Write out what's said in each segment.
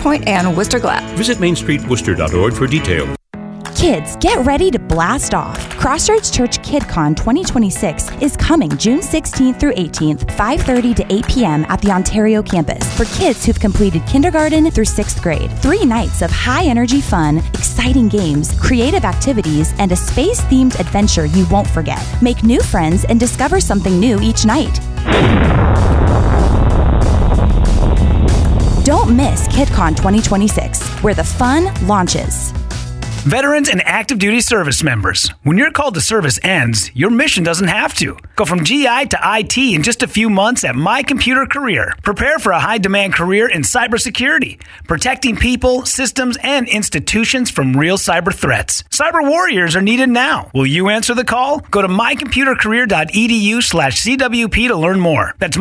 Point, and Worcester Glat. Visit mainstreetworcester.org for details. Kids, get ready to blast off. Crossroads Church KidCon 2026 is coming June 16th through 18th, 5:30 to 8 p.m. at the Ontario campus for kids who've completed kindergarten through 6th grade. 3 nights of high-energy fun, exciting games, creative activities, and a space-themed adventure you won't forget. Make new friends and discover something new each night. Don't miss KidCon 2026, where the fun launches. Veterans and active duty service members, when your call to service ends, your mission doesn't have to. Go from GI to IT in just a few months at My Computer Career. Prepare for a high-demand career in cybersecurity, protecting people, systems, and institutions from real cyber threats. Cyber warriors are needed now. Will you answer the call? Go to mycomputercareer.edu/CWP to learn more. That's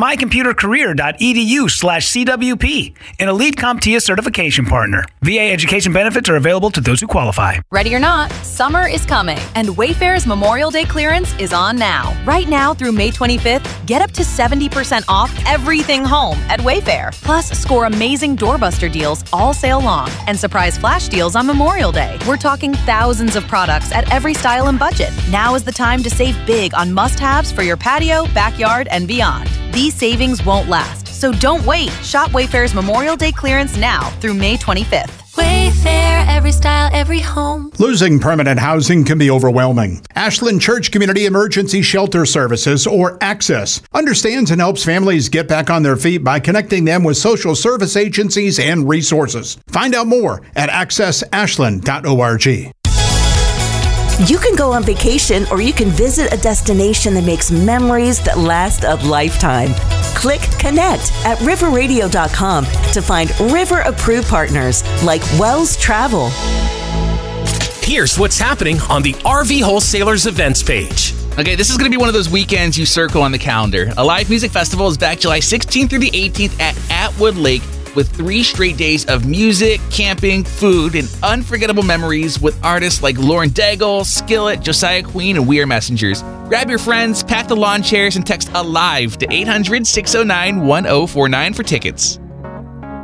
mycomputercareer.edu/CWP, an elite CompTIA certification partner. VA education benefits are available to those who qualify. Ready or not, summer is coming, and Wayfair's Memorial Day clearance is on now. Right now through May 25th, get up to 70% off everything home at Wayfair. Plus, score amazing doorbuster deals all sale long and surprise flash deals on Memorial Day. We're talking thousands of products at every style and budget. Now is the time to save big on must-haves for your patio, backyard, and beyond. These savings won't last, so don't wait. Shop Wayfair's Memorial Day clearance now through May 25th. Wayfair, every style, every home. Losing permanent housing can be overwhelming. Ashland Church Community Emergency Shelter Services, or ACCESS, understands and helps families get back on their feet by connecting them with social service agencies and resources. Find out more at accessashland.org. You can go on vacation, or you can visit a destination that makes memories that last a lifetime. Click Connect at riverradio.com to find River-approved partners like Wells Travel. Here's what's happening on the RV Wholesalers events page. Okay, this is going to be one of those weekends you circle on the calendar. A live music festival is back July 16th through the 18th at Atwood Lake, with 3 straight days of music, camping, food, and unforgettable memories with artists like Lauren Daigle, Skillet, Josiah Queen, and We Are Messengers. Grab your friends, pack the lawn chairs, and text ALIVE to 800-609-1049 for tickets.